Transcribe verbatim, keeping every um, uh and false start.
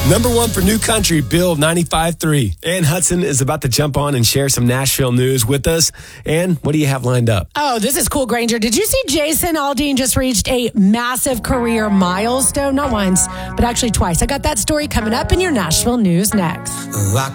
Number one for New Country, Bill ninety-five three. Ann Hudson is about to jump on and share some Nashville news with us. Ann, what do you have lined up? Oh, this is cool, Granger. Did you see Jason Aldean just reached a massive career milestone? Not once, but actually twice. I got that story coming up in your Nashville news next.